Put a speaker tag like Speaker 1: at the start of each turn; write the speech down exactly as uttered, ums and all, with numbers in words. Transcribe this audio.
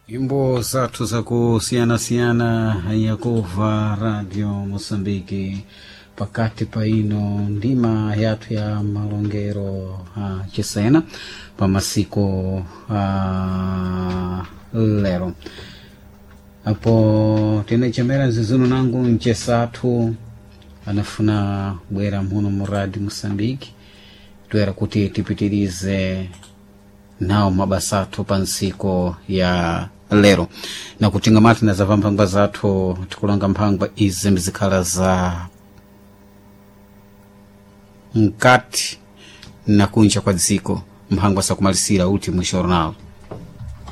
Speaker 1: Imbo zatu za kusiyana-siyana yakuva Radio Mosambiki pakati paino ndima yatu ya malongero uh, chisena pa masiko uh, lero apo tene chemera nzizunu nangu nchesatu anafuna bwera mhuno mu Radio Mosambiki tuera kuti tipitirize nao mabasatu pansiko ya lero na kutinga mati na zava mphangwa zathu tikulanga mphangwa izi mzikhala za mkati na kunja kwa dziko mphangwa sakumalisira ultimo jornal.